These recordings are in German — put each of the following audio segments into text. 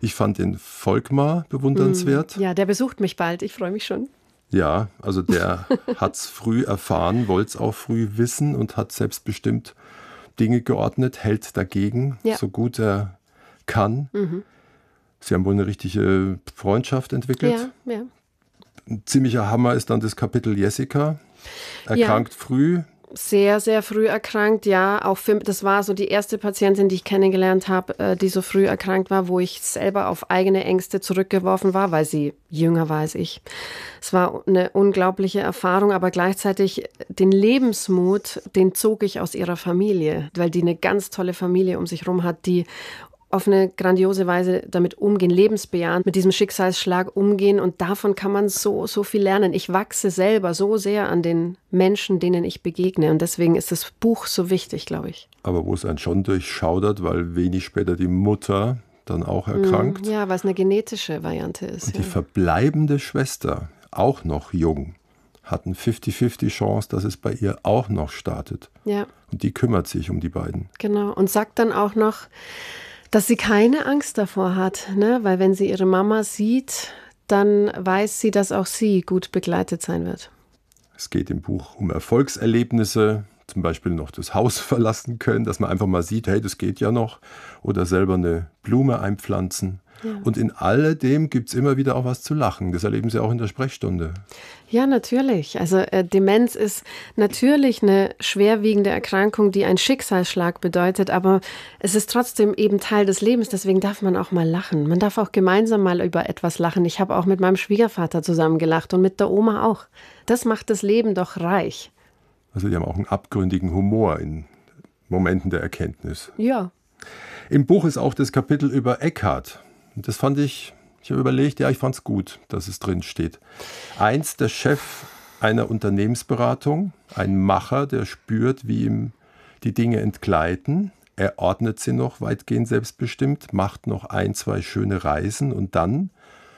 Ich fand den Volkmar bewundernswert. Ja, der besucht mich bald. Ich freue mich schon. Ja, also der hat es früh erfahren, wollte es auch früh wissen und hat selbstbestimmt Dinge geordnet, hält dagegen, so gut er kann. Sie haben wohl eine richtige Freundschaft entwickelt. Ja. Ein ziemlicher Hammer ist dann das Kapitel Jessica. Erkrankt früh. Sehr, sehr früh erkrankt, ja. Auch das war so die erste Patientin, die ich kennengelernt habe, die so früh erkrankt war, wo ich selber auf eigene Ängste zurückgeworfen war, weil sie jünger war als ich. Es war eine unglaubliche Erfahrung, aber gleichzeitig den Lebensmut, den zog ich aus ihrer Familie, weil die eine ganz tolle Familie um sich herum hat, die auf eine grandiose Weise damit umgehen, lebensbejahend mit diesem Schicksalsschlag umgehen, und davon kann man so viel lernen. Ich wachse selber so sehr an den Menschen, denen ich begegne, und deswegen ist das Buch so wichtig, glaube ich. Aber wo es einen schon durchschaudert, weil wenig später die Mutter dann auch erkrankt. Ja, weil es eine genetische Variante ist. Und die verbleibende Schwester, auch noch jung, hat eine 50-50 Chance, dass es bei ihr auch noch startet. Ja. Und die kümmert sich um die beiden. Genau, und sagt dann auch noch, dass sie keine Angst davor hat, ne? Weil wenn sie ihre Mama sieht, dann weiß sie, dass auch sie gut begleitet sein wird. Es geht im Buch um Erfolgserlebnisse, zum Beispiel noch das Haus verlassen können, dass man einfach mal sieht, hey, das geht ja noch, oder selber eine Blume einpflanzen. Ja. Und in alledem gibt es immer wieder auch was zu lachen. Das erleben Sie auch in der Sprechstunde. Ja, natürlich. Also Demenz ist natürlich eine schwerwiegende Erkrankung, die einen Schicksalsschlag bedeutet, aber es ist trotzdem eben Teil des Lebens, deswegen darf man auch mal lachen. Man darf auch gemeinsam mal über etwas lachen. Ich habe auch mit meinem Schwiegervater zusammen gelacht und mit der Oma auch. Das macht das Leben doch reich. Also die haben auch einen abgründigen Humor in Momenten der Erkenntnis. Ja. Im Buch ist auch das Kapitel über Eckhart. Und das fand ich habe überlegt, ja, ich fand es gut, dass es drin steht. Der Chef einer Unternehmensberatung, ein Macher, der spürt, wie ihm die Dinge entgleiten. Er ordnet sie noch weitgehend selbstbestimmt, macht noch 1-2 schöne Reisen und dann,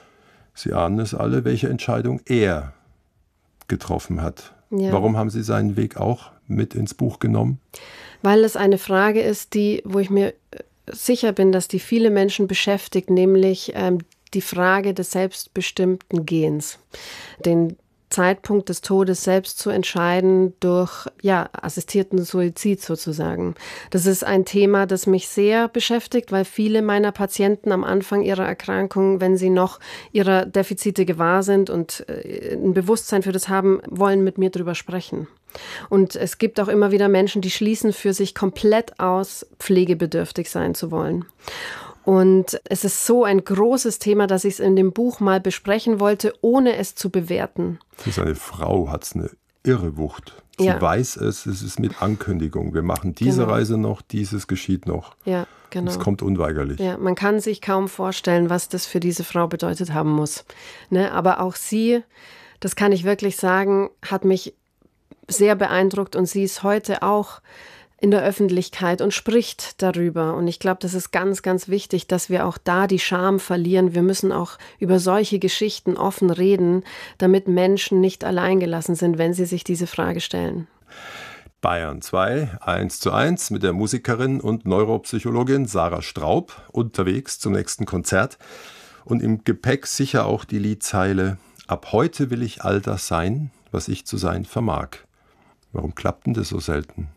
Sie ahnen es alle, welche Entscheidung er getroffen hat. Ja. Warum haben Sie seinen Weg auch mit ins Buch genommen? Weil es eine Frage ist, wo ich mir sicher bin, dass die viele Menschen beschäftigt, nämlich die Frage des selbstbestimmten Gehens. Den Zeitpunkt des Todes selbst zu entscheiden durch assistierten Suizid sozusagen. Das ist ein Thema, das mich sehr beschäftigt, weil viele meiner Patienten am Anfang ihrer Erkrankung, wenn sie noch ihrer Defizite gewahr sind und ein Bewusstsein für das haben, wollen mit mir drüber sprechen. Und es gibt auch immer wieder Menschen, die schließen für sich komplett aus, pflegebedürftig sein zu wollen. Und es ist so ein großes Thema, dass ich es in dem Buch mal besprechen wollte, ohne es zu bewerten. Für seine Frau hat es eine irre Wucht. Sie weiß es ist mit Ankündigung. Wir machen diese Reise noch, dieses geschieht noch. Ja, genau. Es kommt unweigerlich. Ja, man kann sich kaum vorstellen, was das für diese Frau bedeutet haben muss. Ne? Aber auch sie, das kann ich wirklich sagen, hat mich sehr beeindruckt, und sie ist heute auch in der Öffentlichkeit und spricht darüber. Und ich glaube, das ist ganz, ganz wichtig, dass wir auch da die Scham verlieren. Wir müssen auch über solche Geschichten offen reden, damit Menschen nicht alleingelassen sind, wenn sie sich diese Frage stellen. Bayern 2, 1:1 mit der Musikerin und Neuropsychologin Sarah Straub unterwegs zum nächsten Konzert. Und im Gepäck sicher auch die Liedzeile: Ab heute will ich all das sein, was ich zu sein vermag. Warum klappt denn das so selten?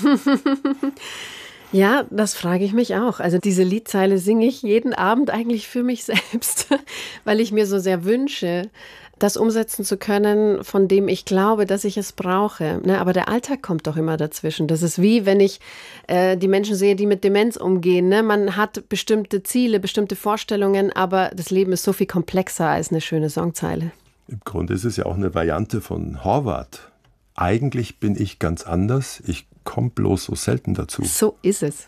Ja, das frage ich mich auch. Also diese Liedzeile singe ich jeden Abend eigentlich für mich selbst, weil ich mir so sehr wünsche, das umsetzen zu können, von dem ich glaube, dass ich es brauche. Ne, aber der Alltag kommt doch immer dazwischen. Das ist wie, wenn ich die Menschen sehe, die mit Demenz umgehen. Ne? Man hat bestimmte Ziele, bestimmte Vorstellungen, aber das Leben ist so viel komplexer als eine schöne Songzeile. Im Grunde ist es ja auch eine Variante von Horvath. Eigentlich bin ich ganz anders, ich komme bloß so selten dazu. So ist es.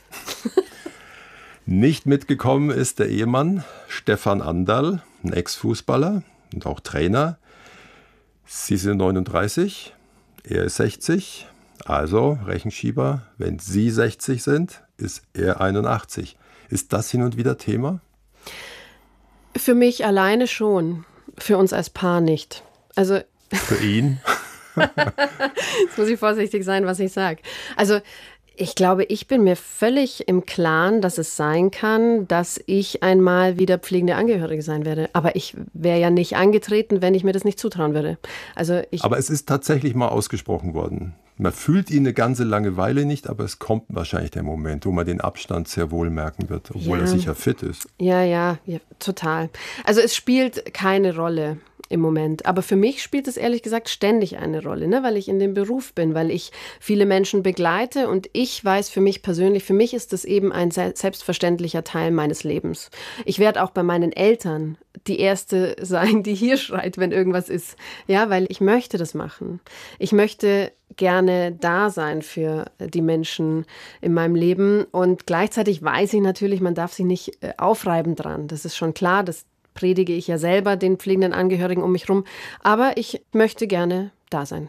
Nicht mitgekommen ist der Ehemann Stefan Anderl, ein Ex-Fußballer und auch Trainer. Sie sind 39, er ist 60, also Rechenschieber, wenn Sie 60 sind, ist er 81. Ist das hin und wieder Thema? Für mich alleine schon, für uns als Paar nicht. Also für ihn? Jetzt muss ich vorsichtig sein, was ich sage. Also Ich glaube, ich bin mir völlig im Klaren, dass es sein kann, dass ich einmal wieder pflegende Angehörige sein werde. Aber ich wäre ja nicht angetreten, wenn ich mir das nicht zutrauen würde. Aber es ist tatsächlich mal ausgesprochen worden. Man fühlt ihn eine ganze Langeweile nicht, aber es kommt wahrscheinlich der Moment, wo man den Abstand sehr wohl merken wird, obwohl er sicher fit ist. Ja, total. Also es spielt keine Rolle im Moment. Aber für mich spielt es ehrlich gesagt ständig eine Rolle, ne? Weil ich in dem Beruf bin, weil ich viele Menschen begleite und ich weiß für mich persönlich, für mich ist das eben ein selbstverständlicher Teil meines Lebens. Ich werde auch bei meinen Eltern die Erste sein, die hier schreit, wenn irgendwas ist. Ja, weil ich möchte das machen. Ich möchte gerne da sein für die Menschen in meinem Leben und gleichzeitig weiß ich natürlich, man darf sich nicht aufreiben dran. Das ist schon klar, das predige ich ja selber den pflegenden Angehörigen um mich rum. Aber ich möchte gerne da sein.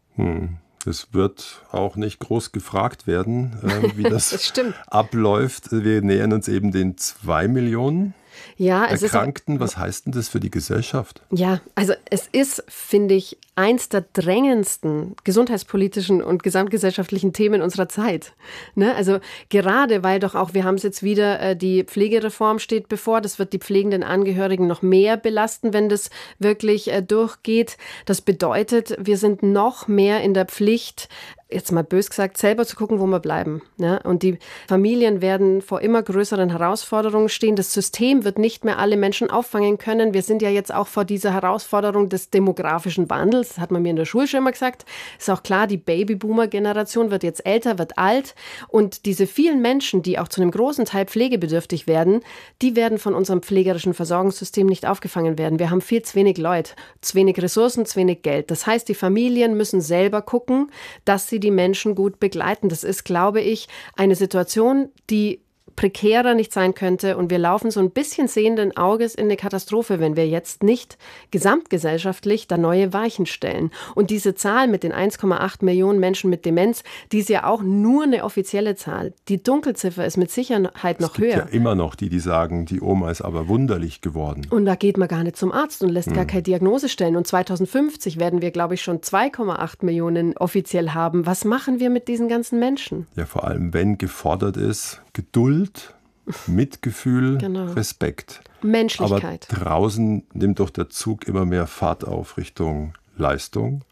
Es wird auch nicht groß gefragt werden, wie das, das abläuft. Wir nähern uns eben den 2 Millionen Erkrankten. Was heißt denn das für die Gesellschaft? Ja, also es ist, finde ich, eins der drängendsten gesundheitspolitischen und gesamtgesellschaftlichen Themen unserer Zeit. Ne? Also gerade, weil doch auch, wir haben es jetzt wieder, die Pflegereform steht bevor, das wird die pflegenden Angehörigen noch mehr belasten, wenn das wirklich durchgeht. Das bedeutet, wir sind noch mehr in der Pflicht, jetzt mal bös gesagt, selber zu gucken, wo wir bleiben. Ne? Und die Familien werden vor immer größeren Herausforderungen stehen. Das System wird nicht mehr alle Menschen auffangen können. Wir sind ja jetzt auch vor dieser Herausforderung des demografischen Wandels. Das hat man mir in der Schule schon immer gesagt. Ist auch klar, die Babyboomer-Generation wird jetzt älter, wird alt. Und diese vielen Menschen, die auch zu einem großen Teil pflegebedürftig werden, die werden von unserem pflegerischen Versorgungssystem nicht aufgefangen werden. Wir haben viel zu wenig Leute, zu wenig Ressourcen, zu wenig Geld. Das heißt, die Familien müssen selber gucken, dass sie die Menschen gut begleiten. Das ist, glaube ich, eine Situation, die prekärer nicht sein könnte. Und wir laufen so ein bisschen sehenden Auges in eine Katastrophe, wenn wir jetzt nicht gesamtgesellschaftlich da neue Weichen stellen. Und diese Zahl mit den 1,8 Millionen Menschen mit Demenz, die ist ja auch nur eine offizielle Zahl. Die Dunkelziffer ist mit Sicherheit noch höher. Es gibt ja immer noch die sagen, die Oma ist aber wunderlich geworden. Und da geht man gar nicht zum Arzt und lässt gar keine Diagnose stellen. Und 2050 werden wir, glaube ich, schon 2,8 Millionen offiziell haben. Was machen wir mit diesen ganzen Menschen? Ja, vor allem, wenn gefordert ist, Geduld, Mitgefühl, Respekt. Menschlichkeit. Aber draußen nimmt doch der Zug immer mehr Fahrt auf Richtung Leistung,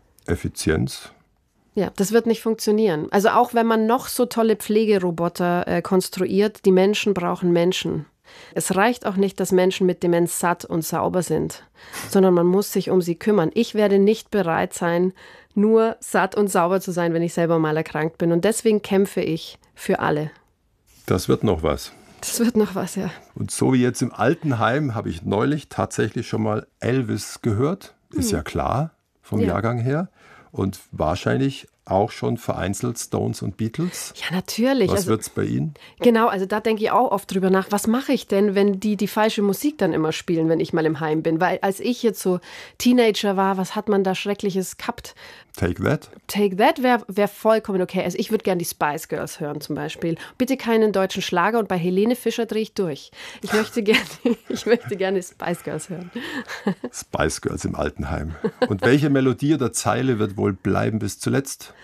Effizienz. Ja, das wird nicht funktionieren. Also auch wenn man noch so tolle Pflegeroboter konstruiert, die Menschen brauchen Menschen. Es reicht auch nicht, dass Menschen mit Demenz satt und sauber sind, sondern man muss sich um sie kümmern. Ich werde nicht bereit sein, nur satt und sauber zu sein, wenn ich selber mal erkrankt bin. Und deswegen kämpfe ich für alle. Das wird noch was. Das wird noch was, ja. Und so wie jetzt im Altenheim habe ich neulich tatsächlich schon mal Elvis gehört. Ist ja klar vom Jahrgang her. Und wahrscheinlich auch schon vereinzelt Stones und Beatles. Ja, natürlich. Was wird's bei Ihnen? Genau, also da denke ich auch oft drüber nach. Was mache ich denn, wenn die falsche Musik dann immer spielen, wenn ich mal im Heim bin? Weil als ich jetzt so Teenager war, was hat man da Schreckliches gehabt? Take That? Take That wäre vollkommen okay. Also ich würde gerne die Spice Girls hören zum Beispiel. Bitte keinen deutschen Schlager und bei Helene Fischer drehe ich durch. Ich möchte gerne Spice Girls hören. Spice Girls im Altenheim. Und welche Melodie oder Zeile wird wohl bleiben bis zuletzt?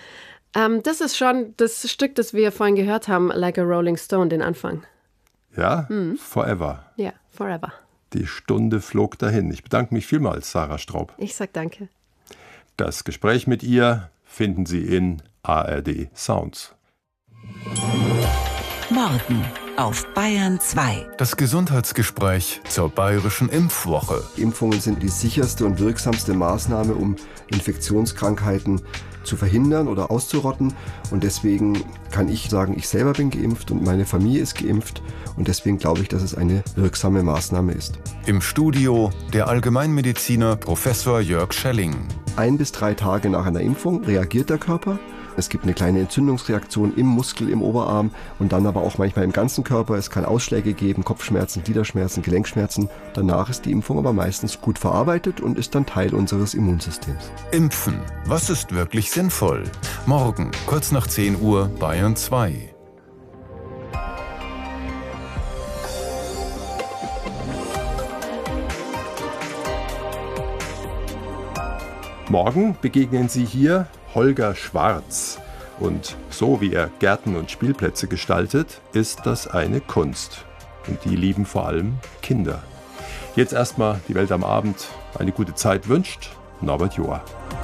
Das ist schon das Stück, das wir vorhin gehört haben, Like a Rolling Stone, den Anfang. Ja, Forever. Ja, Forever. Die Stunde flog dahin. Ich bedanke mich vielmals, Sarah Straub. Ich sag danke. Das Gespräch mit ihr finden Sie in ARD Sounds. Morgen auf Bayern 2. Das Gesundheitsgespräch zur Bayerischen Impfwoche. Impfungen sind die sicherste und wirksamste Maßnahme, um Infektionskrankheiten zu verhindern oder auszurotten. Und deswegen kann ich sagen, ich selber bin geimpft und meine Familie ist geimpft. Und deswegen glaube ich, dass es eine wirksame Maßnahme ist. Im Studio der Allgemeinmediziner Professor Jörg Schelling. 1 bis 3 Tage nach einer Impfung reagiert der Körper. Es gibt eine kleine Entzündungsreaktion im Muskel, im Oberarm und dann aber auch manchmal im ganzen Körper. Es kann Ausschläge geben, Kopfschmerzen, Gliederschmerzen, Gelenkschmerzen. Danach ist die Impfung aber meistens gut verarbeitet und ist dann Teil unseres Immunsystems. Impfen. Was ist wirklich sinnvoll? Morgen, kurz nach 10 Uhr, Bayern 2. Morgen begegnen Sie hier Holger Schwarz. Und so wie er Gärten und Spielplätze gestaltet, ist das eine Kunst. Und die lieben vor allem Kinder. Jetzt erstmal die Welt am Abend. Eine gute Zeit wünscht Norbert Joa.